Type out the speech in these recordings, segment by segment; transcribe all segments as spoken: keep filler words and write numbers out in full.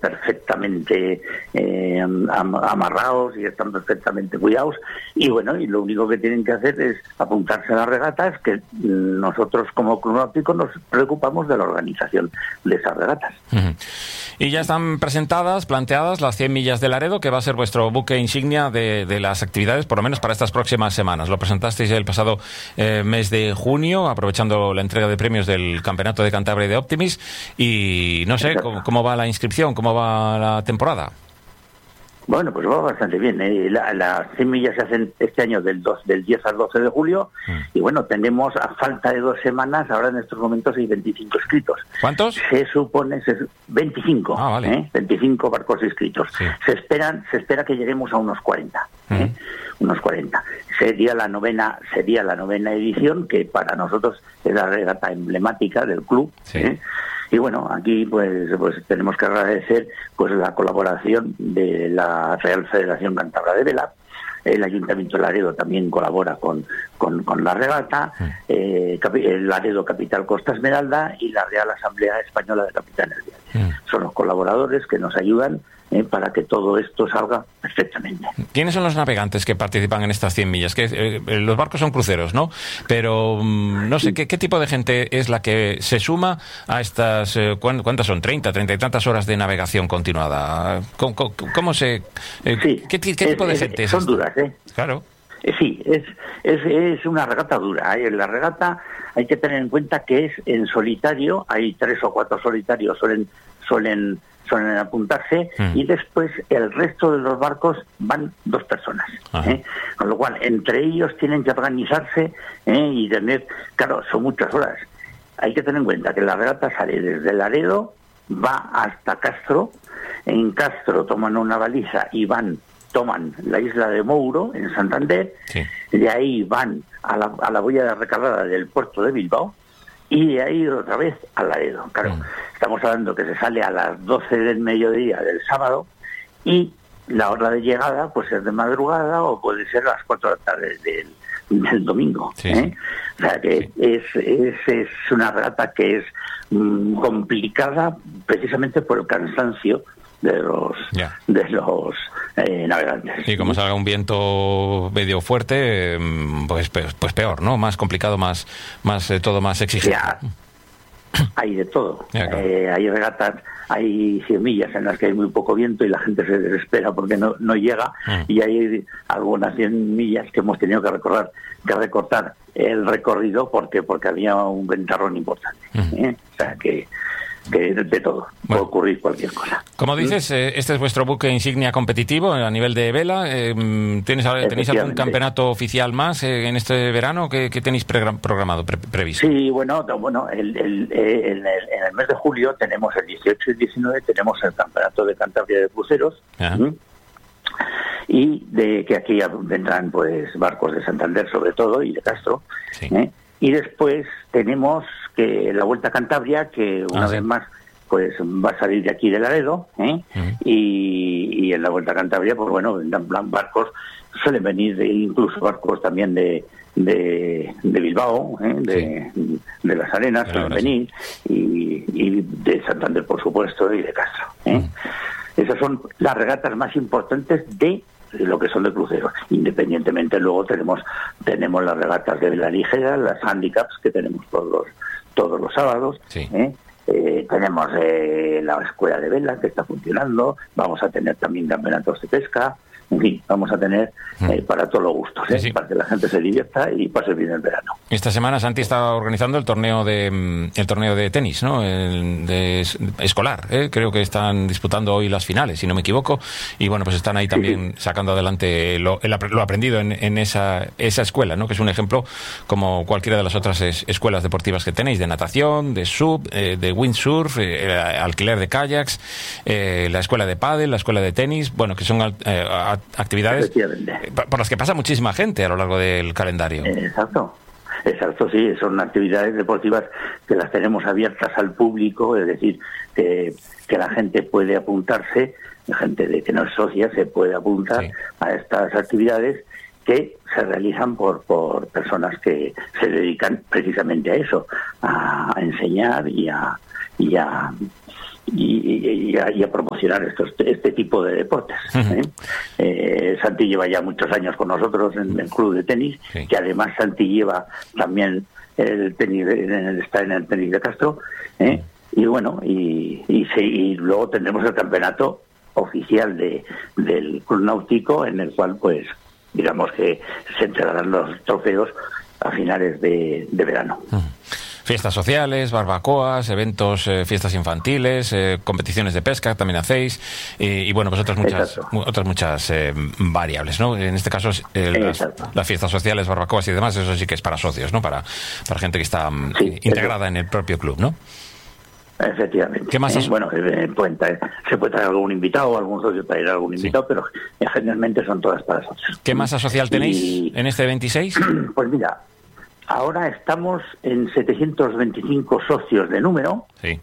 perfectamente eh, am- amarrados y están perfectamente cuidados, y bueno, y lo único que tienen que hacer es apuntarse a las regatas, que mm, nosotros como Club Náutico nos preocupamos de la organización de esas regatas. Uh-huh. Y ya están presentadas, planteadas las cien millas de Laredo, que va a ser vuestro buque insignia de, de las actividades, por lo menos para estas próximas semanas. Lo presentasteis el pasado eh, mes de junio, aprovechando la entrega de premios del Campeonato de Cantabria de Optimis, y no sé, ¿cómo, cómo va la inscripción? ¿Cómo va la temporada? Bueno, pues va bastante bien. ¿eh? La, las cien millas se hacen este año del, dos, del diez al doce de julio, mm. y bueno, tenemos a falta de dos semanas, ahora en estos momentos hay veinticinco inscritos. ¿Cuántos? Se supone, se, veinticinco, ah, vale. ¿eh? veinticinco barcos inscritos. Sí. Se esperan, se espera que lleguemos a unos cuarenta, mm. ¿eh? unos cuarenta. Sería la novena, sería la novena edición, que para nosotros es la regata emblemática del club. Sí. ¿eh? Y bueno, aquí pues pues tenemos que agradecer pues la colaboración de la Real Federación Cántabra de Vela. El Ayuntamiento de Laredo también colabora con, con, con la regata, sí. eh, el Laredo Capital Costa Esmeralda y la Real Asamblea Española de Capitanes Viales. Sí. Son los colaboradores que nos ayudan eh, para que todo esto salga perfectamente. ¿Quiénes son los navegantes que participan en estas cien millas? Que eh, los barcos son cruceros, ¿no? Pero um, no sé, sí. ¿qué, ¿qué tipo de gente es la que se suma a estas, eh, ¿cuántas son? ¿treinta, treinta y tantas horas de navegación continuada? ¿Cómo, cómo, cómo se...? Eh, sí, ¿Qué, qué es, tipo de gente es? Son es duras, ¿eh? Claro. Eh, sí, es, es, es una regata dura. ¿eh? En la regata hay que tener en cuenta que es en solitario, hay tres o cuatro solitarios, suelen suelen suelen apuntarse, mm. y después el resto de los barcos van dos personas. ¿eh? Con lo cual, entre ellos tienen que organizarse ¿eh? y tener, claro, son muchas horas. Hay que tener en cuenta que la regata sale desde Laredo, va hasta Castro, en Castro toman una baliza y van toman la isla de Mouro, en Santander, sí. de ahí van a la, a la boya de recargada del puerto de Bilbao, y de ahí otra vez a Laredo. Claro, mm. estamos hablando que se sale a las doce del mediodía del sábado, y la hora de llegada pues es de madrugada o puede ser a las cuatro de la tarde del, del domingo. Sí, ¿eh? Sí. O sea que sí. es, es, es una regata que es mm, complicada precisamente por el cansancio de los yeah. de los eh, navegantes. Y como salga un viento medio fuerte, pues pues peor, ¿no? Más complicado, más más eh, todo más exigente. Yeah. Hay de todo. Yeah, claro. eh, hay regatas, hay cien millas en las que hay muy poco viento y la gente se desespera porque no no llega, mm. y hay algunas cien millas que hemos tenido que recorrer, que recortar el recorrido porque porque había un ventarrón importante. Mm. ¿eh? O sea que que de, de todo, bueno. puede ocurrir cualquier cosa. Como dices, eh, este es vuestro buque insignia competitivo a nivel de vela. Eh, ¿tienes, ¿Tenéis algún campeonato oficial más eh, en este verano que, que tenéis pre programado, pre previsto? Sí, bueno, bueno el, el, el, el, en el mes de julio tenemos el dieciocho y diecinueve, tenemos el campeonato de Cantabria de cruceros, ¿sí? Y de que aquí vendrán pues barcos de Santander sobre todo y de Castro, sí. ¿eh? Y después tenemos que la Vuelta a Cantabria, que una ah, vez sí. más pues va a salir de aquí de Laredo, ¿eh? Uh-huh. y, y en la Vuelta a Cantabria, pues bueno, vendrán barcos, suelen venir de, incluso barcos también de de, de Bilbao, ¿eh? de, sí. de Las Arenas, suelen venir, sí. y, y de Santander, por supuesto, y de Castro. ¿eh? Uh-huh. Esas son las regatas más importantes de lo que son de cruceros. Independientemente, luego tenemos tenemos las regatas de vela ligera, las handicaps que tenemos todos los todos los sábados. Sí. ¿eh? Eh, tenemos eh, la escuela de vela que está funcionando. Vamos a tener también campeonatos de pesca. En fin, vamos a tener eh, para todos los gustos, ¿eh? sí, sí. para que la gente se divierta y pase bien el verano. Esta semana Santi está organizando el torneo de el torneo de tenis, ¿no? El de escolar, ¿eh? Creo que están disputando hoy las finales, si no me equivoco, y bueno, pues están ahí también sí, sí. sacando adelante lo, el, lo aprendido en, en esa esa escuela, ¿no? Que es un ejemplo como cualquiera de las otras es, escuelas deportivas que tenéis, de natación, de sub, eh, de windsurf, eh, alquiler de kayaks, eh, la escuela de pádel, la escuela de tenis, bueno, que son eh, a, actividades por las que pasa muchísima gente a lo largo del calendario. Exacto, exacto, sí, son actividades deportivas que las tenemos abiertas al público, es decir, que, que la gente puede apuntarse, la gente de que no es socia se puede apuntar sí. a estas actividades que se realizan por, por personas que se dedican precisamente a eso, a enseñar y a, y a y, y, a, y a promocionar estos, este tipo de deportes. Uh-huh. ¿eh? Eh, Santi lleva ya muchos años con nosotros en el club de tenis, sí. que además Santi lleva también el tenis, en el, está en el tenis de Castro, ¿eh? y bueno, y, y, se, y luego tendremos el campeonato oficial de del club náutico, en el cual pues digamos que se entregarán los trofeos a finales de, de verano. Uh-huh. Fiestas sociales, barbacoas, eventos, eh, fiestas infantiles, eh, competiciones de pesca también hacéis, eh, y bueno, pues otras muchas mu- otras muchas eh, variables, ¿no? En este caso, eh, las, las fiestas sociales, barbacoas y demás, eso sí que es para socios, ¿no? Para, para gente que está sí, integrada eso. En el propio club, ¿no? Efectivamente. ¿Qué más? Eh, bueno, eh, pueden traer, se puede traer algún invitado, algún socio traer algún invitado, sí. pero eh, generalmente son todas para socios. ¿Qué masa social tenéis y... en este veintiséis? Pues mira, ahora estamos en setecientos veinticinco socios de número, sí.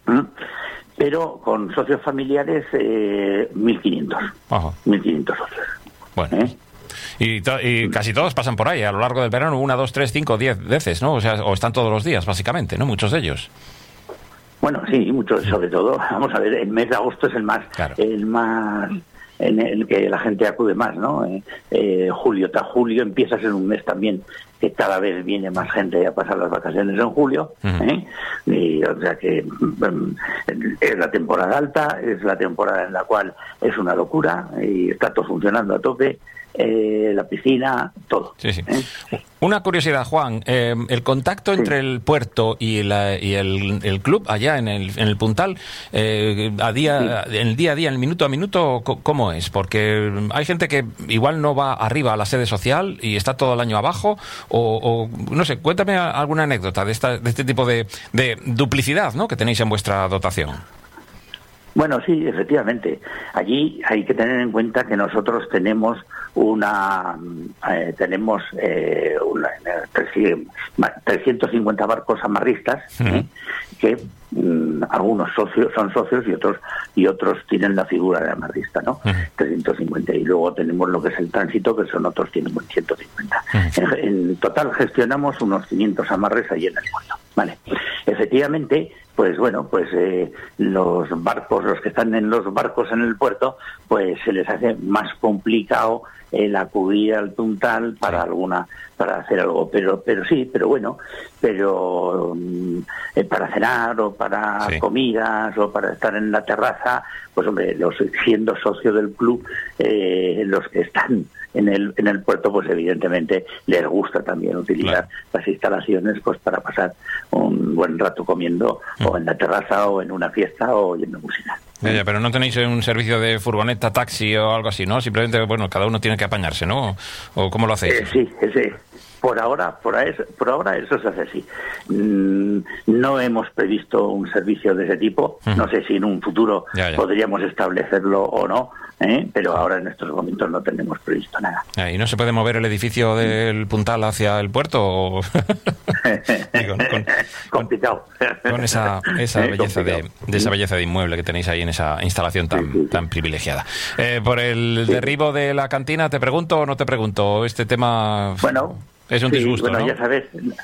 pero con socios familiares eh, mil quinientos. Ajá. mil quinientos socios. Bueno. ¿Eh? Y, to- y casi todos pasan por ahí a lo largo del verano, una, dos, tres, cinco, diez veces, ¿no? O sea, o están todos los días, básicamente, ¿no? Muchos de ellos. Bueno, sí, muchos, sobre todo, vamos a ver, el mes de agosto es el más, claro. el más, en el que la gente acude más, ¿no? Eh, eh, julio, tras julio empieza a ser un mes también que cada vez viene más gente a pasar las vacaciones en julio, uh-huh. ¿eh? Y, o sea que um, es la temporada alta, es la temporada en la cual es una locura y está todo funcionando a tope. Eh, la piscina, todo. Sí, sí. ¿Eh? Una curiosidad, Juan, eh, el contacto sí. entre el puerto y, la, y el, el club allá en el, en el Puntal, eh, a día, sí. en el día a día, en el minuto a minuto, ¿cómo es? Porque hay gente que igual no va arriba a la sede social y está todo el año abajo, o, o no sé, cuéntame alguna anécdota de, esta, de este tipo de, de duplicidad, ¿no?, que tenéis en vuestra dotación. Bueno, sí, efectivamente. Allí hay que tener en cuenta que nosotros tenemos una eh, tenemos eh, una, trescientos cincuenta barcos amarristas, uh-huh. ¿eh? que mm, algunos socios son socios y otros y otros tienen la figura de amarrista, ¿no? Uh-huh. trescientos cincuenta, y luego tenemos lo que es el tránsito, que son otros ciento cincuenta. Uh-huh. En, en total gestionamos unos quinientos amarres allí en el puerto, ¿vale? Efectivamente, pues bueno, pues eh, los barcos, los que están en los barcos en el puerto, pues se les hace más complicado el acudir al Puntal para alguna, para hacer algo, pero pero sí, pero bueno, pero eh, para cenar o para sí. comidas o para estar en la terraza, pues hombre, los siendo socio del club, eh, los que están en el en el puerto, pues evidentemente les gusta también utilizar claro. las instalaciones, pues para pasar un buen rato comiendo mm. o en la terraza o en una fiesta o oyendo música. Ya, ya, pero no tenéis un servicio de furgoneta, taxi o algo así, ¿no? Simplemente, bueno, cada uno tiene que apañarse, ¿no? ¿O cómo lo hacéis? Eh, sí, sí. Por ahora, por ahora, por ahora eso se hace así. Mm, no hemos previsto un servicio de ese tipo. Uh-huh. No sé si en un futuro ya, ya. podríamos establecerlo o no, ¿eh? Pero ahora en estos momentos no tenemos previsto nada. ¿Y no se puede mover el edificio del Puntal hacia el puerto? O... Digo, con, complicado. Con, con esa, esa belleza de, de esa belleza de inmueble que tenéis ahí en esa instalación tan, sí, sí, sí. tan privilegiada. Eh, por el sí. derribo de la cantina, ¿te pregunto o no te pregunto? Este tema... Bueno... Es un sí, disgusto, bueno, ¿no? ya sabes,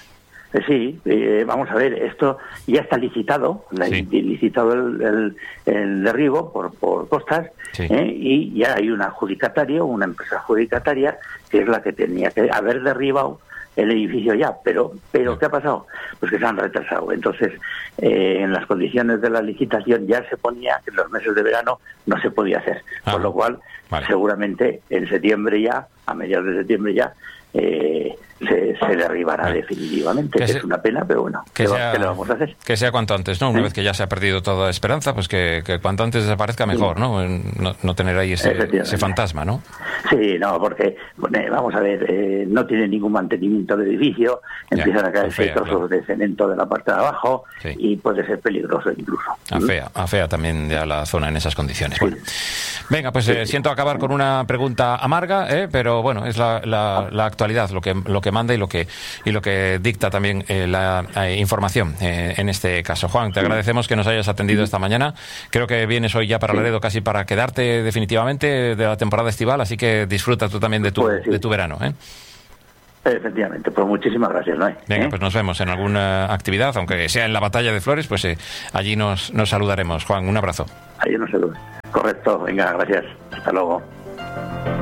sí, eh, vamos a ver, esto ya está licitado, sí. licitado el, el, el derribo por, por costas, sí. ¿eh? Y ya hay un adjudicatario, una empresa adjudicataria, que es la que tenía que haber derribado el edificio ya, pero pero sí. ¿qué ha pasado? Pues que se han retrasado. Entonces, eh, en las condiciones de la licitación ya se ponía que en los meses de verano no se podía hacer, ah, con lo cual, vale. seguramente en septiembre ya, a mediados de septiembre ya, Eh, se, se derribará bueno, definitivamente, que, que se, es una pena, pero bueno, que ¿qué, sea, ¿qué le vamos a hacer? Que sea cuanto antes, ¿no? Una ¿Eh? vez que ya se ha perdido toda esperanza, pues que, que cuanto antes desaparezca mejor, sí. ¿no? ¿no? No tener ahí ese, ese fantasma, ¿no? Sí, no, porque, bueno, vamos a ver, eh, no tiene ningún mantenimiento del edificio, ya, empiezan a caerse trozos claro. de cemento de la parte de abajo, sí. y puede ser peligroso incluso. Afea, afea también ya la zona en esas condiciones. Sí. Bueno. Venga, pues eh, siento acabar con una pregunta amarga, ¿eh? Pero bueno, es la, la, la actualidad, lo que lo que manda y lo que y lo que dicta también eh, la eh, información eh, en este caso. Juan, te agradecemos que nos hayas atendido esta mañana. Creo que vienes hoy ya para Laredo casi para quedarte definitivamente de la temporada estival, así que disfruta tú también de tu, pues sí. de tu verano, ¿eh? Efectivamente, pues muchísimas gracias, ¿no? Venga, ¿Eh? pues nos vemos en alguna actividad, aunque sea en la Batalla de Flores, pues eh, allí nos, nos saludaremos. Juan, un abrazo. Allí nos saludos. Correcto, venga, gracias. Hasta luego.